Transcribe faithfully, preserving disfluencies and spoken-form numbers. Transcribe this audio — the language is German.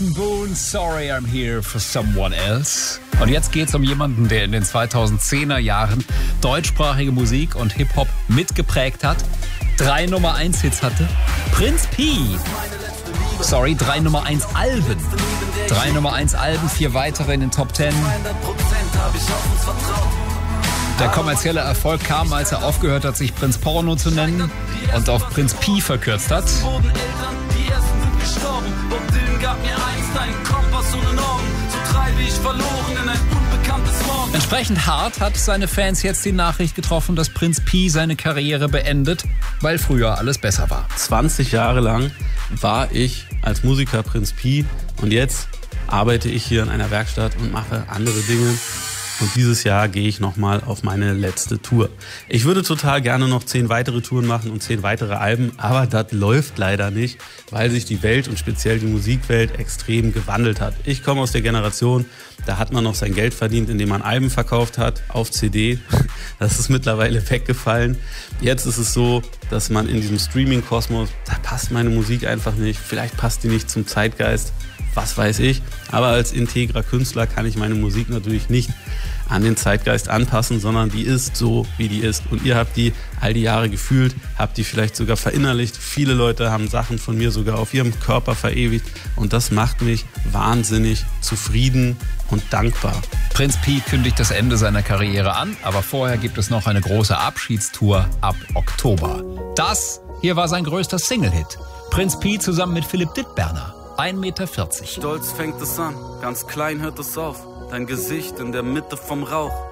Jason Boone, Sorry I'm Here for Someone Else. Und jetzt geht's um jemanden, der in den zweitausendzehner Jahren deutschsprachige Musik und Hip-Hop mitgeprägt hat, drei Nummer eins Hits hatte. Prinz Pi. Sorry, drei Nummer eins Alben. Drei Nummer eins Alben, vier weitere in den Top Ten. Der kommerzielle Erfolg kam, als er aufgehört hat, sich Prinz Porno zu nennen und auf Prinz Pi verkürzt hat. Entsprechend hart hat seine Fans jetzt die Nachricht getroffen, dass Prinz Pi seine Karriere beendet, weil früher alles besser war. zwanzig Jahre lang war ich als Musiker Prinz Pi und jetzt arbeite ich hier in einer Werkstatt und mache andere Dinge. Und dieses Jahr gehe ich nochmal auf meine letzte Tour. Ich würde total gerne noch zehn weitere Touren machen und zehn weitere Alben, aber das läuft leider nicht, weil sich die Welt und speziell die Musikwelt extrem gewandelt hat. Ich komme aus der Generation, da hat man noch sein Geld verdient, indem man Alben verkauft hat auf C D. Das ist mittlerweile weggefallen. Jetzt ist es so, dass man in diesem Streaming-Kosmos, da passt meine Musik einfach nicht. Vielleicht passt die nicht zum Zeitgeist. Was weiß ich, aber als integrer Künstler kann ich meine Musik natürlich nicht an den Zeitgeist anpassen, sondern die ist so, wie die ist. Und ihr habt die all die Jahre gefühlt, habt die vielleicht sogar verinnerlicht. Viele Leute haben Sachen von mir sogar auf ihrem Körper verewigt und das macht mich wahnsinnig zufrieden und dankbar. Prinz Pi kündigt das Ende seiner Karriere an, aber vorher gibt es noch eine große Abschiedstour ab Oktober. Das hier war sein größter Single-Hit. Prinz Pi zusammen mit Philipp Dittberner. ein Meter vierzig. Stolz fängt es an, ganz klein hört es auf. Dein Gesicht in der Mitte vom Rauch.